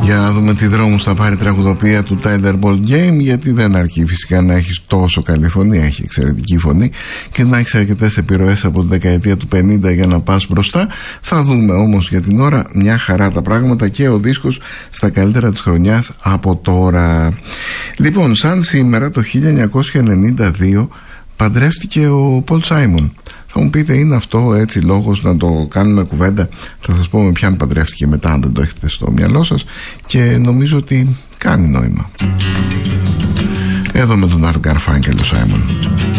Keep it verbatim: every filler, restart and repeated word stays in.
Για να δούμε τι δρόμους θα πάρει η τραγουδοποιία του Tyler Ball Game, γιατί δεν αρκεί φυσικά να έχεις τόσο καλή φωνή, έχει εξαιρετική φωνή, και να έχεις αρκετές επιρροές από τη δεκαετία του πενήντα για να πας μπροστά. Θα δούμε όμως για την ώρα μια χαρά τα πράγματα και ο δίσκος στα καλύτερα της χρονιάς από τώρα. Λοιπόν, σαν σήμερα το χίλια εννιακόσια ενενήντα δύο παντρεύτηκε ο Paul Simon. Θα μου πείτε, είναι αυτό έτσι λόγος να το κάνουμε κουβέντα? Θα σας πω με ποιαν παντρεύτηκε μετά, αν δεν το έχετε στο μυαλό σας, και νομίζω ότι κάνει νόημα. Εδώ με τον Art Garfunkel ο Simon.